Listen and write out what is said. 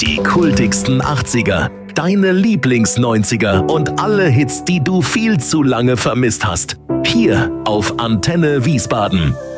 Die kultigsten 80er, deine Lieblings-90er und alle Hits, die du viel zu lange vermisst hast. Hier auf Antenne Wiesbaden.